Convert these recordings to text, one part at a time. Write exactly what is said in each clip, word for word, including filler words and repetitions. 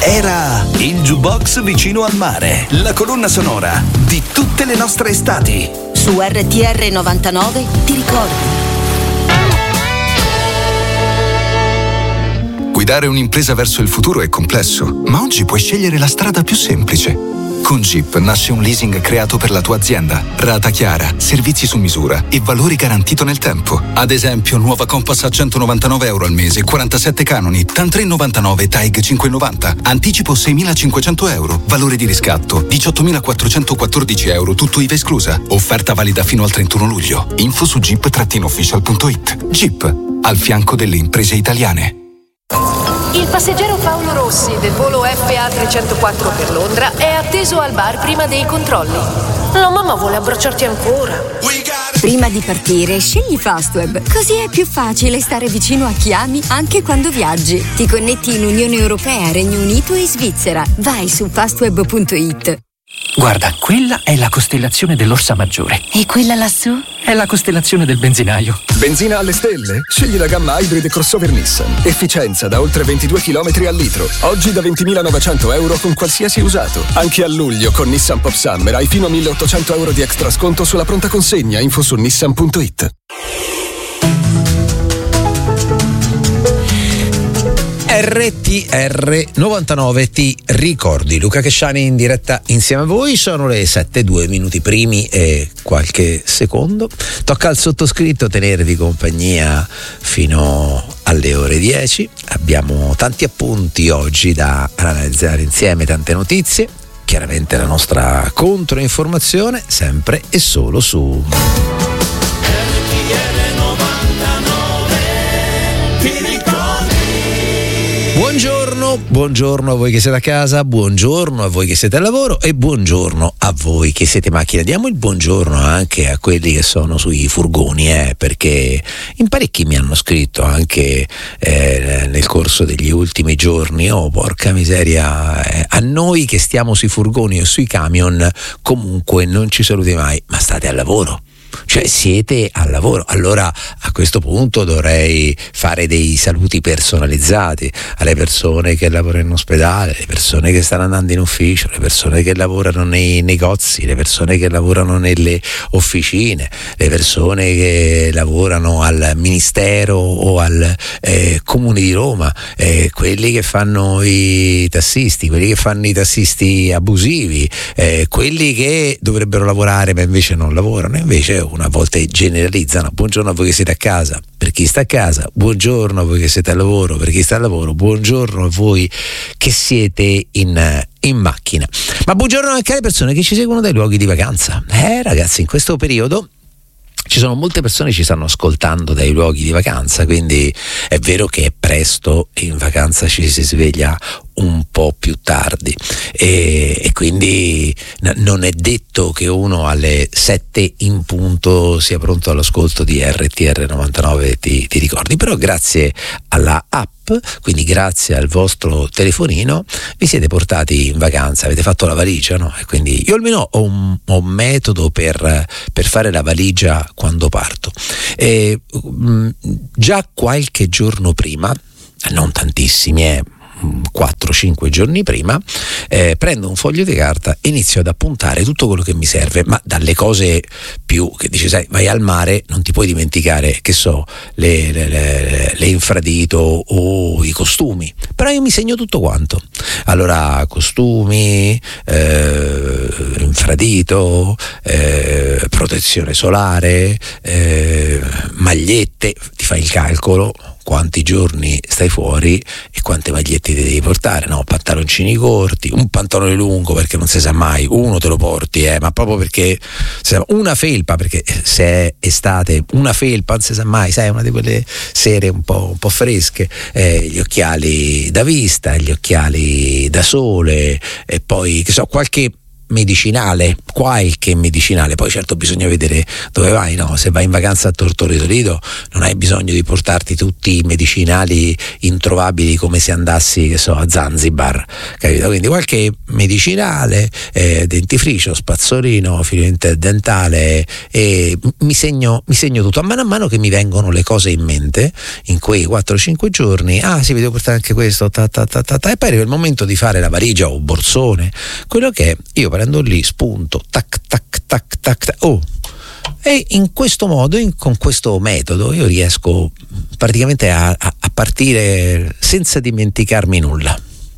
Era il Jukebox vicino al mare, la colonna sonora di tutte le nostre estati. Su R T R novantanove ti ricordi. Guidare un'impresa verso il futuro è complesso, ma oggi puoi scegliere la strada più semplice. Con Jeep nasce un leasing creato per la tua azienda. Rata chiara, servizi su misura e valori garantito nel tempo. Ad esempio, nuova Compass a centonovantanove euro al mese, quarantasette canoni, TAN tre virgola novantanove, T A I G cinquecentonovanta. Anticipo seimilacinquecento euro. Valore di riscatto diciottomilaquattrocentoquattordici euro, tutto I V A esclusa. Offerta valida fino al trentuno luglio. Info su jeep official punto it. Jeep, al fianco delle imprese italiane. Il passeggero Paolo Rossi del volo F A trecentoquattro per Londra è atteso al bar prima dei controlli. La mamma vuole abbracciarti ancora. Prima di partire, scegli Fastweb. Così è più facile stare vicino a chi ami anche quando viaggi. Ti connetti in Unione Europea, Regno Unito e Svizzera. Vai su fastweb punto it. Guarda, quella è la costellazione dell'Orsa Maggiore. E quella lassù? È la costellazione del benzinaio. Benzina alle stelle? Scegli la gamma Hybrid crossover Nissan. Efficienza da oltre ventidue chilometri al litro. Oggi da ventimilanovecento euro con qualsiasi usato. Anche a luglio con Nissan Pop Summer hai fino a milleottocento euro di extra sconto sulla pronta consegna. Info su nissan punto it. R T R novantanove ti ricordi. Luca Cesciani in diretta insieme a voi. Sono le sette, due minuti primi e qualche secondo. Tocca al sottoscritto tenervi compagnia fino alle ore dieci. Abbiamo tanti appunti oggi da analizzare insieme, tante notizie. Chiaramente la nostra controinformazione, sempre e solo su Buongiorno, buongiorno a voi che siete a casa, buongiorno a voi che siete al lavoro e buongiorno a voi che siete in macchina. Diamo il buongiorno anche a quelli che sono sui furgoni, eh, perché in parecchi mi hanno scritto anche eh, nel corso degli ultimi giorni: oh porca miseria, eh, a noi che stiamo sui furgoni o sui camion comunque non ci saluti mai, ma state al lavoro. Cioè siete al lavoro. Allora a questo punto dovrei fare dei saluti personalizzati alle persone che lavorano in ospedale, le persone che stanno andando in ufficio, le persone che lavorano nei negozi, le persone che lavorano nelle officine, le persone che lavorano al ministero o al eh, comune di Roma, eh, quelli che fanno i tassisti, quelli che fanno i tassisti abusivi, eh, quelli che dovrebbero lavorare ma invece non lavorano, invece una volta generalizzano. Buongiorno a voi che siete a casa, per chi sta a casa, buongiorno a voi che siete al lavoro, per chi sta al lavoro, buongiorno a voi che siete in, in macchina. Ma buongiorno anche alle persone che ci seguono dai luoghi di vacanza. Eh ragazzi, in questo periodo ci sono molte persone che ci stanno ascoltando dai luoghi di vacanza, quindi è vero che è presto e in vacanza ci si sveglia un po' più tardi e, e quindi n- non è detto che uno alle sette in punto sia pronto all'ascolto di R T R novantanove ti, ti ricordi. Però grazie alla app, quindi grazie al vostro telefonino, vi siete portati in vacanza, avete fatto la valigia, no? E quindi io almeno ho un, ho un metodo per, per fare la valigia quando parto. E, mh, già qualche giorno prima, non tantissimi, eh, quattro cinque giorni prima, eh, prendo un foglio di carta e inizio ad appuntare tutto quello che mi serve, ma dalle cose più che dici, sai, vai al mare, non ti puoi dimenticare, che so, le, le, le, le infradito o i costumi, però io mi segno tutto quanto. Allora costumi, eh, infradito, eh, protezione solare, eh, magliette, ti fai il calcolo quanti giorni stai fuori e quante magliette ti devi portare, no? Pantaloncini corti, un pantalone lungo perché non si sa mai, uno te lo porti, eh, ma proprio perché una felpa, perché se è estate una felpa non si sa mai, sai, una di quelle sere un po', un po' fresche, eh, gli occhiali da vista, gli occhiali da sole e poi che so, qualche medicinale, qualche medicinale, poi certo bisogna vedere dove vai, no? Se vai in vacanza a Tortoritorito non hai bisogno di portarti tutti i medicinali introvabili come se andassi, che so, a Zanzibar, capito? Quindi qualche medicinale, eh, dentifricio, spazzolino, filo interdentale, e mi segno, mi segno tutto a mano a mano che mi vengono le cose in mente in quei quattro cinque giorni. Ah sì, vi devo portare anche questo, ta, ta, ta, ta, ta. E poi arriva il momento di fare la valigia o borsone, quello che è, io prendo lì, spunto, tac tac tac tac, tac. Oh, e in questo modo, in, con questo metodo, io riesco praticamente a, a, a partire senza dimenticarmi nulla.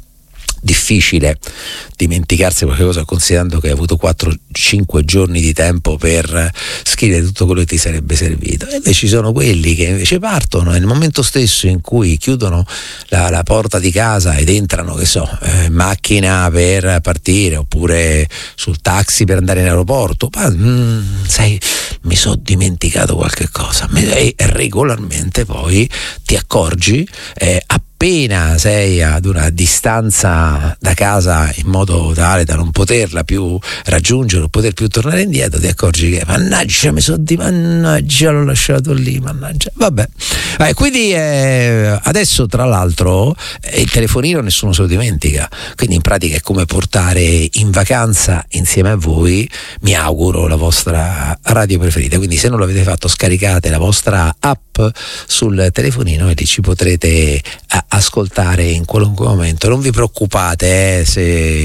Difficile dimenticarsi qualcosa considerando che hai avuto quattro cinque giorni di tempo per scrivere tutto quello che ti sarebbe servito, e invece ci sono quelli che invece partono nel momento stesso in cui chiudono la, la porta di casa ed entrano, che so, in macchina per partire oppure sul taxi per andare in aeroporto. Ma mm, sai, mi sono dimenticato qualche cosa, e regolarmente poi ti accorgi eh, appena sei ad una distanza da casa in modo tale da non poterla più raggiungere, non poter più tornare indietro, ti accorgi che mannaggia, mi sono di mannaggia, l'ho lasciato lì, mannaggia. Vabbè, eh, quindi eh, adesso tra l'altro eh, il telefonino nessuno se lo dimentica, quindi in pratica è come portare in vacanza insieme a voi, mi auguro, la vostra radio preferita. Quindi se non l'avete fatto, scaricate la vostra app sul telefonino e lì ci potrete a- ascoltare in qualunque momento. Non vi preoccupate eh, se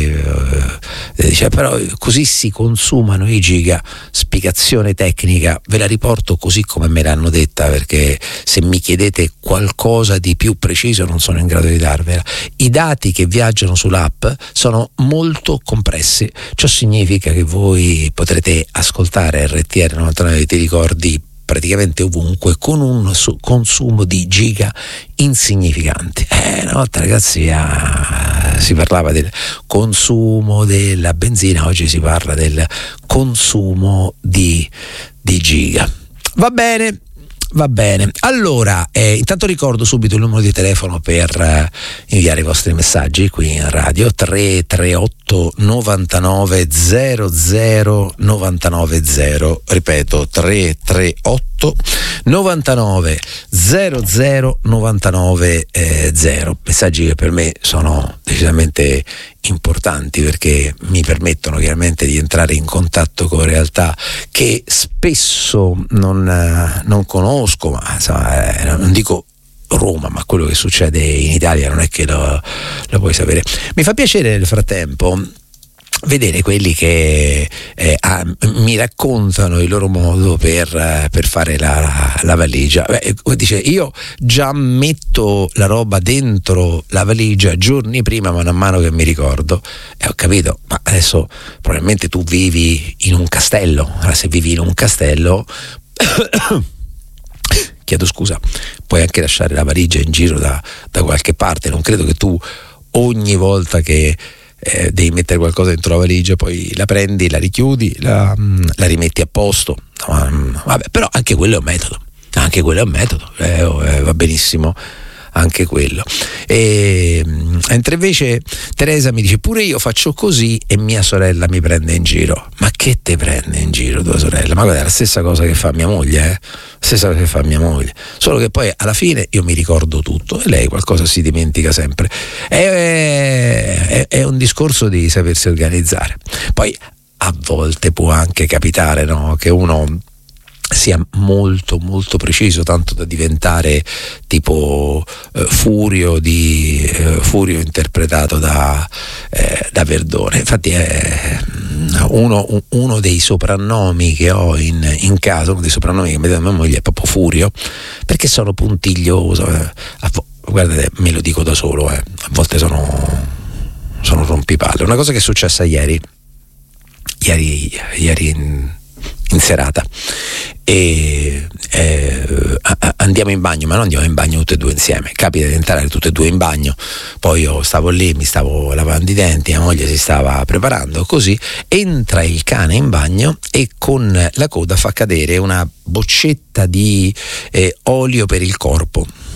eh, dice però così si consumano i giga. Spiegazione tecnica ve la riporto così come me l'hanno detta, perché se mi chiedete qualcosa di più preciso non sono in grado di darvela. I dati che viaggiano sull'app sono molto compressi, ciò significa che voi potrete ascoltare R T R novantanove, ti ricordi, praticamente ovunque, con un consumo di giga insignificanti. Eh, una volta, ragazzi, ah, si parlava del consumo della benzina, oggi si parla del consumo di, di giga. Va bene. Va bene, allora eh, intanto ricordo subito il numero di telefono per eh, inviare i vostri messaggi qui in radio: tre tre otto novantanove zero zero novantanove zero, ripeto tre tre otto novantanove zero zero novantanove zero. Messaggi che per me sono decisamente importanti perché mi permettono chiaramente di entrare in contatto con realtà che spesso non, non conosco, ma insomma, eh, non dico Roma, ma quello che succede in Italia non è che lo, lo puoi sapere. Mi fa piacere nel frattempo vedere quelli che eh, ah, mi raccontano il loro modo per, per fare la, la, la valigia. Beh, dice, io già metto la roba dentro la valigia giorni prima, man mano che mi ricordo. E eh, ho capito, ma adesso probabilmente tu vivi in un castello. Allora, se vivi in un castello chiedo scusa, puoi anche lasciare la valigia in giro da, da qualche parte. Non credo che tu ogni volta che Eh, devi mettere qualcosa dentro la valigia poi la prendi, la richiudi, la, la rimetti a posto. No, vabbè, però anche quello è un metodo, anche quello è un metodo, eh, eh, va benissimo anche quello. E, mentre invece Teresa mi dice, pure io faccio così e mia sorella mi prende in giro. Ma che te prende in giro tua sorella? Ma guarda, è la stessa cosa che fa mia moglie, eh? stessa cosa che fa mia moglie, solo che poi alla fine io mi ricordo tutto e lei qualcosa si dimentica sempre. È, è, è un discorso di sapersi organizzare. Poi a volte può anche capitare, no, che uno sia molto molto preciso, tanto da diventare tipo eh, Furio di eh, Furio interpretato da, eh, da Verdone. Infatti è uno, uno dei soprannomi che ho in, in casa, uno dei soprannomi che mi dà mia moglie è proprio Furio, perché sono puntiglioso, eh. vo- guardate, me lo dico da solo, eh. a volte sono sono rompipalle. Una cosa che è successa ieri ieri ieri in in serata e eh, andiamo in bagno, ma non andiamo in bagno tutte e due insieme, capita di entrare tutte e due in bagno, poi io stavo lì, mi stavo lavando i denti, mia moglie si stava preparando, così entra il cane in bagno e con la coda fa cadere una boccetta di eh, olio per il corpo.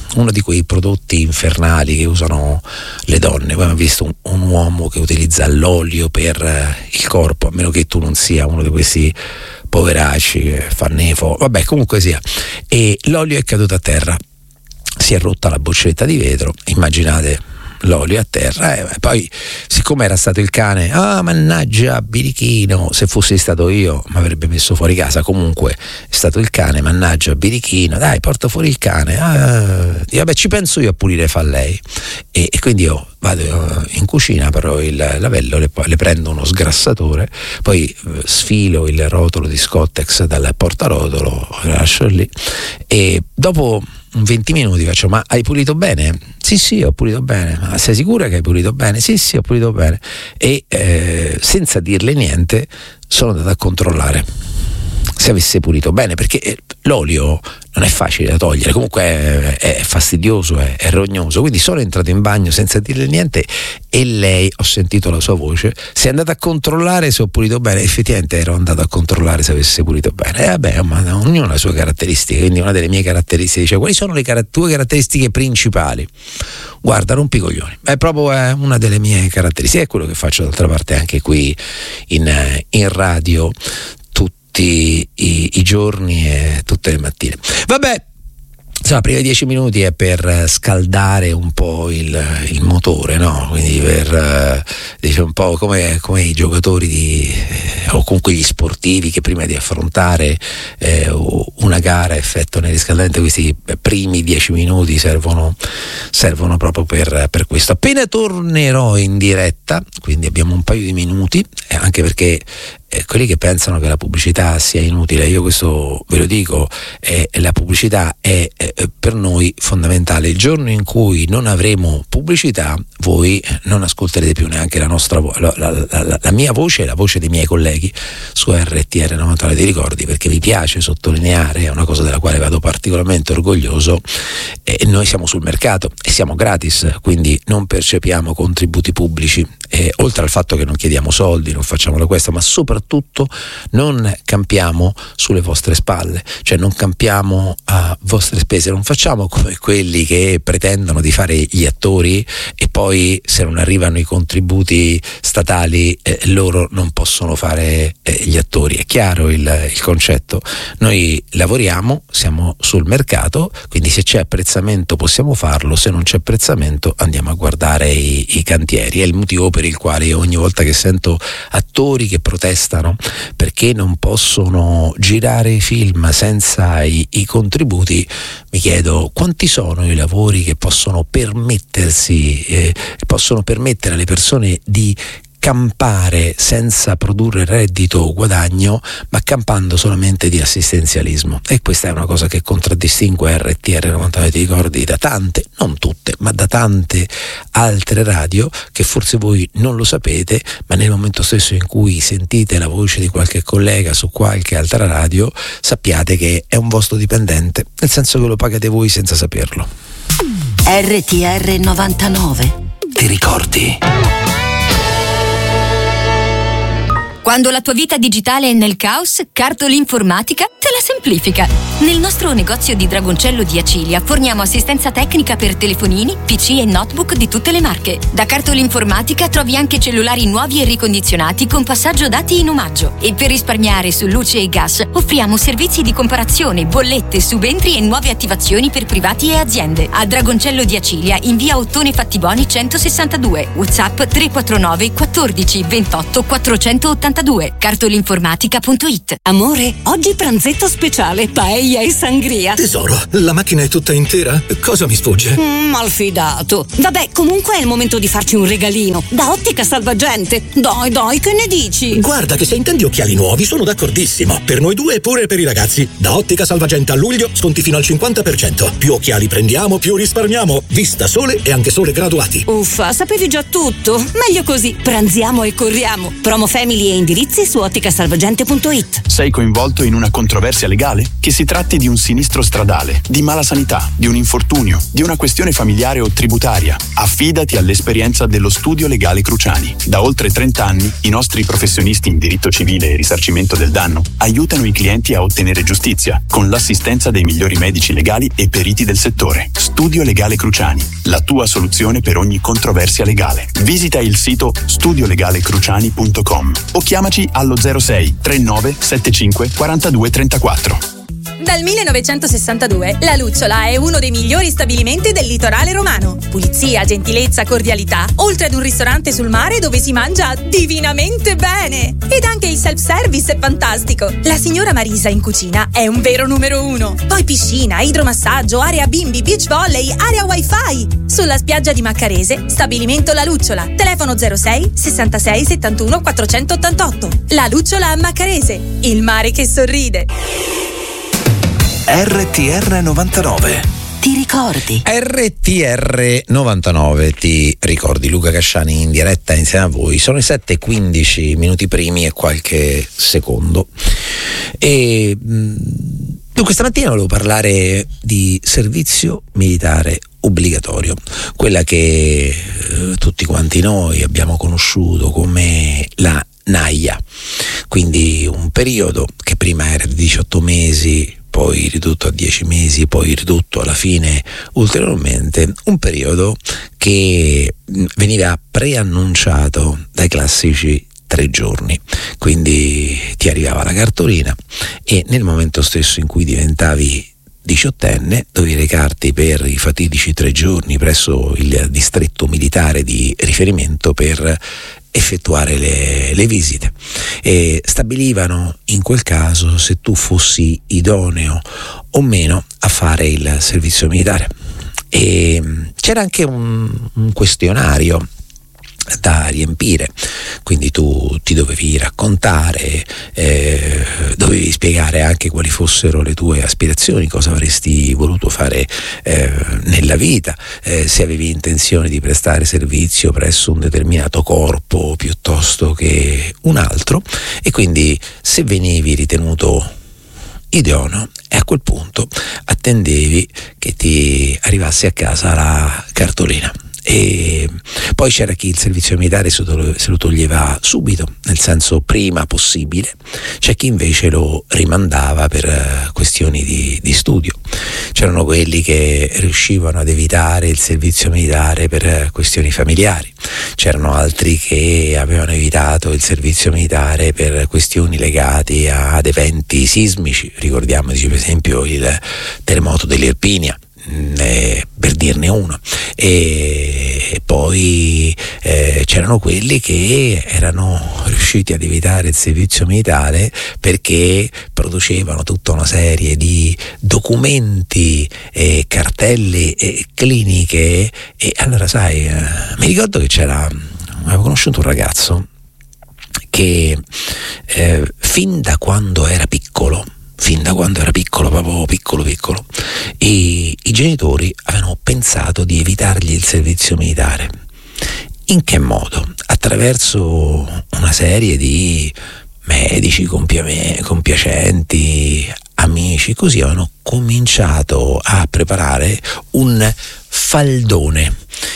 uno di quei prodotti infernali che usano le donne. Poi ho visto un, un uomo che utilizza l'olio per eh, il corpo, a meno che tu non sia uno di questi poveracci che fa nefo, vabbè, comunque sia. E l'olio è caduto a terra, si è rotta la boccetta di vetro, immaginate l'olio a terra, e poi siccome era stato il cane, ah mannaggia birichino, se fossi stato io mi avrebbe messo fuori casa, comunque è stato il cane, mannaggia birichino, dai porta fuori il cane, ah, vabbè ci penso io a pulire, fa lei, e, e quindi io vado in cucina, però il lavello le, le prendo uno sgrassatore, poi sfilo il rotolo di Scottex dal portarotolo, lo lascio lì e dopo venti minuti faccio: ma hai pulito bene? Sì sì ho pulito bene. Ma sei sicura che hai pulito bene? Sì sì ho pulito bene. E eh, senza dirle niente sono andato a controllare se avesse pulito bene, perché l'olio non è facile da togliere, comunque è, è fastidioso, è, è rognoso, quindi sono entrato in bagno senza dirle niente e lei, ho sentito la sua voce, si è andata a controllare se ho pulito bene. Effettivamente ero andato a controllare se avesse pulito bene, e vabbè, ma ognuno ha le sue caratteristiche, quindi una delle mie caratteristiche dice: quali sono le car- tue caratteristiche principali? Guarda, rompi i coglioni, è proprio eh, una delle mie caratteristiche, è quello che faccio d'altra parte anche qui in, in radio tutti i, i giorni e tutte le mattine. Vabbè, insomma, prima di dieci minuti è per scaldare un po' il, il motore, no? Quindi per dice un po' come, come i giocatori di, eh, o comunque gli sportivi che prima di affrontare eh, una gara effettuano il riscaldamento. Questi primi dieci minuti servono, servono proprio per, per questo. Appena tornerò in diretta, quindi abbiamo un paio di minuti, eh, anche perché eh, quelli che pensano che la pubblicità sia inutile, io questo ve lo dico, eh, la pubblicità è eh, per noi fondamentale. Il giorno in cui non avremo pubblicità, voi non ascolterete più neanche la nostra vo- la, la, la, la mia voce e la voce dei miei colleghi su R T R novantanove, ti ricordi, perché mi piace sottolineare, è una cosa della quale vado particolarmente orgoglioso, e eh, noi siamo sul mercato e siamo gratis, quindi non percepiamo contributi pubblici, eh, oltre al fatto che non chiediamo soldi, non facciamo la questa, ma soprattutto non campiamo sulle vostre spalle, cioè non campiamo a vostre spese, non facciamo come quelli che pretendono di fare gli attori e poi se non arrivano i contributi statali eh, loro non possono fare eh, gli attori. È chiaro il, il concetto? Noi lavoriamo, siamo sul mercato, quindi se c'è apprezzamento possiamo farlo, se non c'è apprezzamento andiamo a guardare i, i cantieri. È il motivo per il quale io ogni volta che sento attori che protestano perché non possono girare i film senza i, i contributi, mi chiedo quanti sono i lavori che possono permettersi eh, possono permettere alle persone di campare senza produrre reddito o guadagno, ma campando solamente di assistenzialismo. E questa è una cosa che contraddistingue R T R novantanove, ti ricordi, da tante, non tutte, ma da tante altre radio che forse voi non lo sapete, ma nel momento stesso in cui sentite la voce di qualche collega su qualche altra radio, sappiate che è un vostro dipendente, nel senso che lo pagate voi senza saperlo. R T R novantanove. Ti ricordi? Quando la tua vita digitale è nel caos, Cartolinformatica te la semplifica. Nel nostro negozio di Dragoncello di Acilia forniamo assistenza tecnica per telefonini, P C e notebook di tutte le marche. Da Cartolinformatica trovi anche cellulari nuovi e ricondizionati con passaggio dati in omaggio. E per risparmiare su luce e gas offriamo servizi di comparazione, bollette, subentri e nuove attivazioni per privati e aziende. A Dragoncello di Acilia in via Ottone Fattiboni centosessantadue. WhatsApp tre quattro nove quattordici ventotto quattrocentottantadue. Cartolinformatica punto it. Amore, oggi pranzetto speciale, paella e sangria. Tesoro, la macchina è tutta intera? Cosa mi sfugge? Mm, malfidato. Vabbè, comunque è il momento di farci un regalino. Da Ottica Salvagente. Dai, dai, che ne dici? Guarda che se intendi occhiali nuovi sono d'accordissimo. Per noi due e pure per i ragazzi. Da Ottica Salvagente a luglio sconti fino al cinquanta per cento. Più occhiali prendiamo, più risparmiamo. Vista sole e anche sole graduati. Uffa, sapevi già tutto? Meglio così. Pranziamo e corriamo. Promo Family e indirizzi su otticasalvagente punto it. Sei coinvolto in una controversia legale? Che si tratti di un sinistro stradale, di mala sanità, di un infortunio, di una questione familiare o tributaria, affidati all'esperienza dello Studio Legale Cruciani. Da oltre trenta anni i nostri professionisti in diritto civile e risarcimento del danno aiutano i clienti a ottenere giustizia con l'assistenza dei migliori medici legali e periti del settore. Studio Legale Cruciani, la tua soluzione per ogni controversia legale. Visita il sito studio legale cruciani punto com o chiamaci allo zero sei trentanove settantacinque quarantadue trentaquattro. Dal millenovecentosessantadue la Lucciola è uno dei migliori stabilimenti del litorale romano. Pulizia, gentilezza, cordialità, oltre ad un ristorante sul mare dove si mangia divinamente bene. Ed anche il self-service è fantastico. La signora Marisa in cucina è un vero numero uno. Poi piscina, idromassaggio, area bimbi, beach volley, area wifi. Sulla spiaggia di Maccarese, stabilimento La Lucciola. Telefono zero sei sessantasei settantuno quattrocentottantotto. La Lucciola a Maccarese, il mare che sorride. R T R novantanove. Ti ricordi? R T R novantanove, ti ricordi? Luca Casciani in diretta insieme a voi. Sono le sette e quindici minuti primi e qualche secondo. E dunque stamattina volevo parlare di servizio militare obbligatorio, quella che eh, tutti quanti noi abbiamo conosciuto come la NAIA, quindi un periodo che prima era di diciotto mesi, poi ridotto a dieci mesi, poi ridotto alla fine ulteriormente, un periodo che veniva preannunciato dai classici tre giorni, quindi ti arrivava la cartolina e nel momento stesso in cui diventavi diciottenne dovevi recarti per i fatidici tre giorni presso il distretto militare di riferimento per effettuare le, le visite e stabilivano in quel caso se tu fossi idoneo o meno a fare il servizio militare. E c'era anche un, un questionario da riempire, quindi tu ti dovevi raccontare, eh, dovevi spiegare anche quali fossero le tue aspirazioni, cosa avresti voluto fare eh, nella vita, eh, se avevi intenzione di prestare servizio presso un determinato corpo piuttosto che un altro, e quindi se venivi ritenuto idoneo e a quel punto attendevi che ti arrivasse a casa la cartolina. E poi c'era chi il servizio militare se lo toglieva subito, nel senso prima possibile, c'è chi invece lo rimandava per questioni di, di studio, c'erano quelli che riuscivano ad evitare il servizio militare per questioni familiari, c'erano altri che avevano evitato il servizio militare per questioni legate ad eventi sismici, ricordiamoci per esempio il terremoto dell'Irpinia, Eh, per dirne uno, e poi eh, c'erano quelli che erano riusciti ad evitare il servizio militare perché producevano tutta una serie di documenti e cartelle e cliniche. E allora sai, eh, mi ricordo che c'era, avevo conosciuto un ragazzo che eh, fin da quando era piccolo fin da quando era piccolo, proprio piccolo piccolo, e i genitori avevano pensato di evitargli il servizio militare. In che modo? Attraverso una serie di medici compia- compiacenti, amici, così avevano cominciato a preparare un faldone,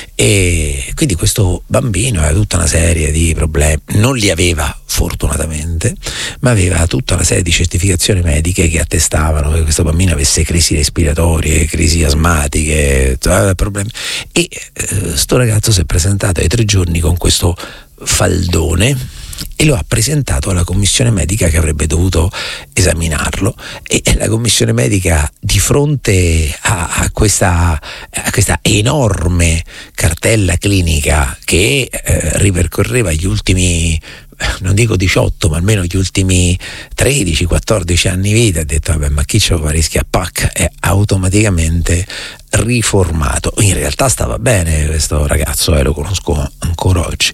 e quindi questo bambino aveva tutta una serie di problemi, non li aveva fortunatamente, ma aveva tutta una serie di certificazioni mediche che attestavano che questo bambino avesse crisi respiratorie, crisi asmatiche, problemi. E eh, sto ragazzo si è presentato ai tre giorni con questo faldone e lo ha presentato alla commissione medica che avrebbe dovuto esaminarlo, e la commissione medica, di fronte a, a, questa, a questa enorme cartella clinica che eh, ripercorreva gli ultimi, non dico diciotto, ma almeno gli ultimi tredici quattordici anni di vita, ha detto vabbè, ma chi ce lo fa rischia, pac, è automaticamente riformato. In realtà stava bene questo ragazzo, eh, lo conosco ancora oggi,